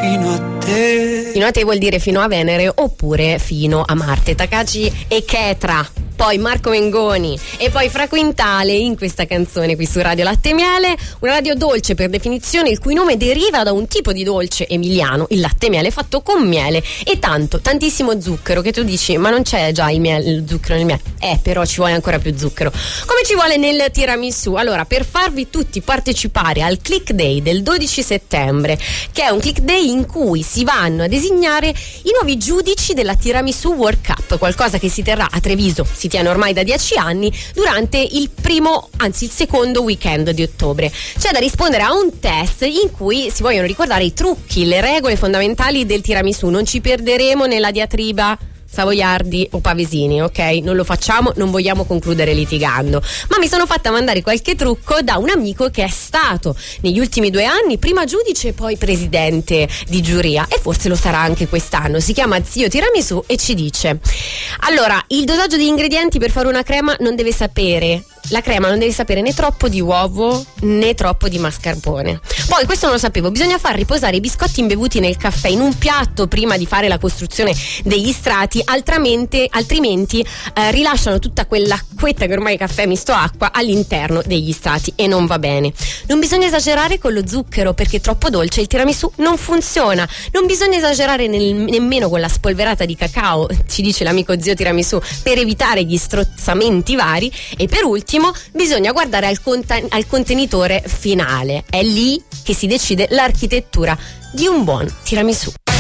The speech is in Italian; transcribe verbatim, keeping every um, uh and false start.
fino a te. Fino a te vuol dire fino a Venere oppure fino a Marte. Takashi e Ketra, poi Marco Mengoni e poi Fra Quintale in questa canzone qui su Radio Latte e Miele, una radio dolce per definizione, il cui nome deriva da un tipo di dolce emiliano, il latte e miele fatto con miele e tanto, tantissimo zucchero, che tu dici ma non c'è già il, miele, il zucchero nel miele? Eh, però ci vuole ancora più zucchero, come ci vuole nel tiramisù. Allora, per farvi tutti partecipare al Click Day del dodici settembre, che è un Click Day in cui si vanno a designare i nuovi giudici della Tiramisù World Cup, qualcosa che si terrà a Treviso, si tiene ormai da dieci anni, durante il primo, anzi il secondo weekend di ottobre. C'è da rispondere a un test in cui si vogliono ricordare i trucchi, le regole fondamentali del tiramisù. Non ci perderemo nella diatriba Savoiardi o Pavesini, ok? Non lo facciamo, non vogliamo concludere litigando, ma mi sono fatta mandare qualche trucco da un amico che è stato negli ultimi due anni prima giudice e poi presidente di giuria, e forse lo sarà anche quest'anno. Si chiama Zio Tiramisù e ci dice: allora, il dosaggio di ingredienti per fare una crema non deve sapere La crema non deve sapere né troppo di uovo né troppo di mascarpone. Poi, questo non lo sapevo, bisogna far riposare i biscotti imbevuti nel caffè in un piatto prima di fare la costruzione degli strati, altrimenti, altrimenti eh, rilasciano tutta quell'acquetta che ormai è caffè misto acqua all'interno degli strati e non va bene. Non bisogna esagerare con lo zucchero perché troppo dolce il tiramisù non funziona. Non bisogna esagerare nel, nemmeno con la spolverata di cacao, ci dice l'amico Zio Tiramisù, per evitare gli strozzamenti vari. E per ultimo bisogna guardare al, conten- al contenitore finale, è lì che si decide l'architettura di un buon tiramisù.